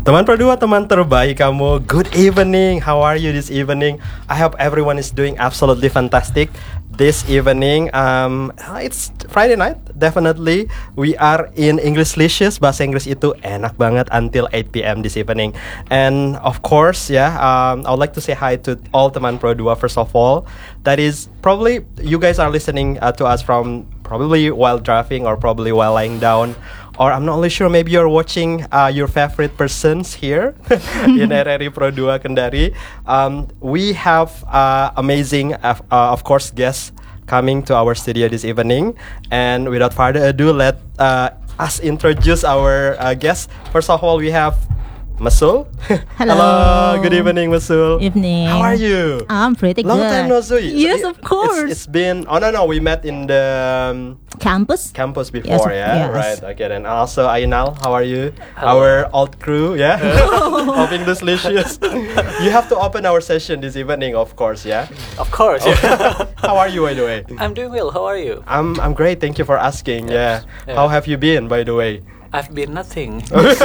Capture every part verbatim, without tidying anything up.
Teman Pro dua, teman terbaik kamu. Good evening. How are you this evening? I hope everyone is doing absolutely fantastic this evening. Um, it's Friday night, definitely. We are in Englishlicious. Bahasa Inggris itu enak banget until eight p.m. this evening. And of course, yeah, um, I would like to say hi to all teman Pro dua first of all. That is probably you guys are listening uh, to us from probably while driving or probably while lying down. Or I'm not really sure, maybe you're watching uh, your favorite persons here in R R I Pro dua Kendari. Um, we have uh, amazing, uh, uh, of course, guests coming to our studio this evening. And without further ado, let uh, us introduce our uh, guests. First of all, we have Masul. Hello. Hello. Good evening, Masul. Evening. How are you? I'm pretty Long good. time no see. Yes, So of course. It's, it's been. Oh no, no. We met in the um, Campus. campus before, Yes, yeah, yes. right. Okay, then also Ainal, how are you? Hello. Our old crew, yeah, of Englishlicious. You have to open our session this evening, of course, yeah. Of course. Yeah. How are you, by the way? I'm doing well. How are you? I'm I'm great. Thank you for asking. Yeah. Yeah. How have you been, by the way? I've been nothing.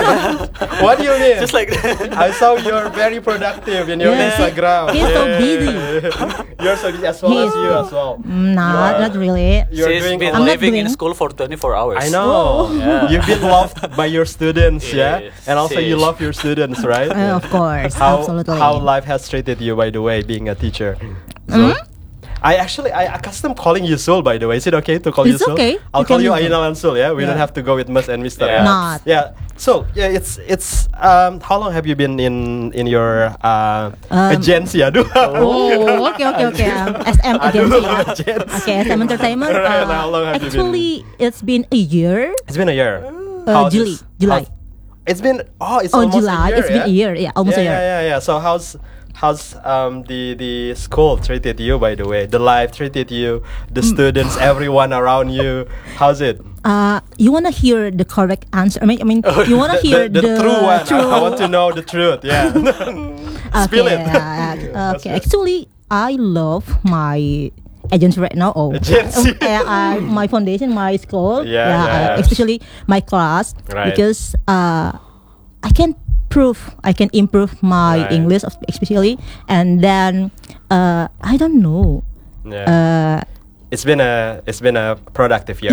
What do you mean? Just like that. I saw you're very productive in your Yeah. Instagram. He's so busy. You're so busy as well as He's- you as well. Mm, Not, Yeah. not really. You're She's doing been I'm not living in doing- school for twenty-four hours. I know. Yeah. You've been loved by your students, yeah? Yes, And also you yes. love your students, right? Uh, of course, How, absolutely. how life has treated you, by the way, being a teacher. Hmm? So, I actually, I accustomed calling you Sul, by the way. Is it okay to call you It's Sul? okay. I'll You call can you use it. Ainal and Sul, yeah? We don't Yeah. have to go with Mus and Mister Yeah. Not. Yeah. So, yeah, it's, it's, um, how long have you been in, in your, uh, Um, agency? Aduh. Oh, okay, okay, okay. Um, S M Aduh, agency. ya. agency. Okay, S M Entertainment. Right, uh, how long have you been? actually, it's been a year. It's been a year. Uh, How's July, this- July. how's- It's been, oh, it's Oh, almost July. a year, It's been yeah? a year. Yeah, almost yeah, a year. Yeah, yeah, yeah. So how's how's um the the school treated you, by the way? The life treated you, the Mm. students, everyone around you. How's it? Uh, you wanna hear the correct answer? I mean, I mean, you wanna The, hear the, the true one. true- I want to know the truth. Yeah. Spill okay, it. uh, okay. That's Actually, I love my agency right now. Oh, Agency. uh, uh, my foundation, my school. Yeah, uh, yeah. especially my class, Right. because uh, I can prove, I can improve my Right. English, especially, and then uh, I don't know. Yeah. Uh, It's been a it's been a productive year.